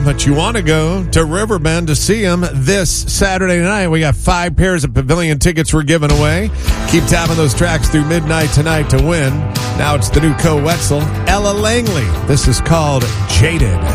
but you want to go to Riverbend to see them this Saturday night. We got 5 pairs of pavilion tickets we're giving away. Keep tapping those tracks through midnight tonight to win. Now it's the new Co Wetzel, Ella Langley. This is called Jaded.